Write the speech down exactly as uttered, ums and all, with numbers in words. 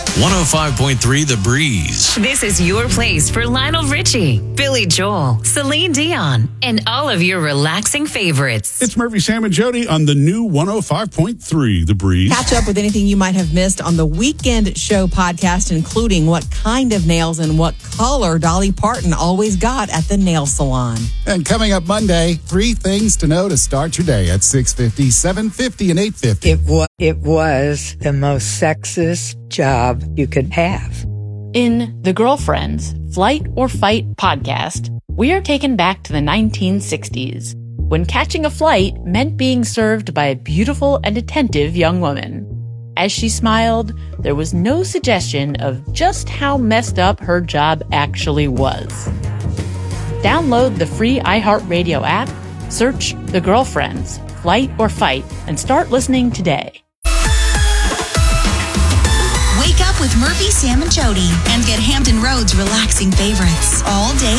one oh five point three The Breeze. This is your place for Lionel Richie, Billy Joel, Celine Dion, and all of your relaxing favorites. It's Murphy, Sam, and Jody on the new one oh five point three The Breeze. Catch up with anything you might have missed on the Weekend Show podcast, including what kind of nails and what color Dolly Parton always got at the nail salon. And coming up Monday, three things to know to start your day at six fifty, seven fifty, and eight fifty. It, wa- it was the most sexist job you could have. In The Girlfriends, Flight or Fight podcast, we are taken back to the nineteen sixties, when catching a flight meant being served by a beautiful and attentive young woman. As she smiled, there was no suggestion of just how messed up her job actually was. Download the free iHeartRadio app, search The Girlfriends, Flight or Fight, and start listening today. Wake up with Murphy, Sam, and Jody and get Hampton Road's relaxing favorites all day